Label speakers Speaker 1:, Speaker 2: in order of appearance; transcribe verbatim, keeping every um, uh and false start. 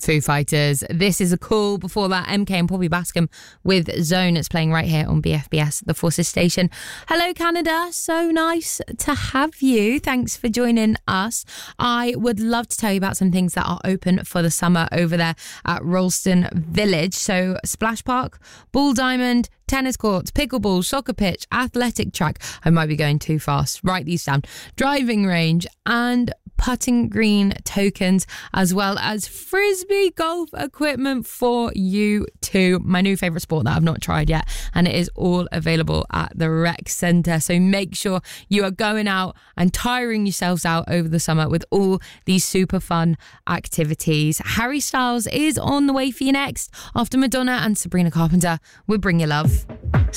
Speaker 1: Foo Fighters. This is a Cool. Before that, M K and Poppy Bascom with Zone. It's playing right here on B F B S, the Forces station. Hello, Canada. So nice to have you. Thanks for joining us. I would love to tell you about some things that are open for the summer over there at Rollston Village. So Splash Park, Ball Diamond, tennis courts, pickleball, soccer pitch, athletic track. I might be going too fast. Write these down. Driving range and putting green tokens, as well as frisbee golf equipment for you too. My new favourite sport that I've not tried yet, and it is all available at the rec centre. So make sure you are going out and tiring yourselves out over the summer with all these super fun activities. Harry Styles is on the way for you next after Madonna and Sabrina Carpenter with Bring Your Love.